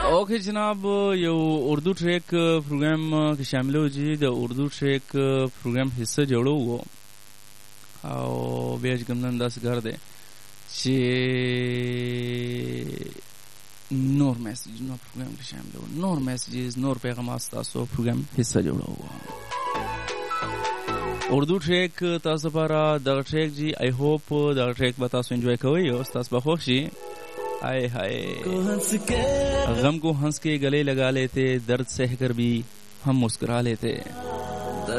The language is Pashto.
اوکے جناب یو اردو ټریک پروګرام کې شامل و چې د اردو ټریک پروګرام حصہ جوړو وو او بیا چې کوم نن داس کار دی چې نور میسج نو پروګرام کې شامل و نور میسجز نور پیغامات تاسو پروګرام حصہ جوړو وو اردو ټریک تاسو لپاره دا ټریک جی آی هوپ دا ټریک به تاسو انجوای کوئ او تاسو به خوښ شي آئے ہائے غم کو ہنس کے گلے لگا لیتے درد سہ کر بھی ہم مسکرا لیتے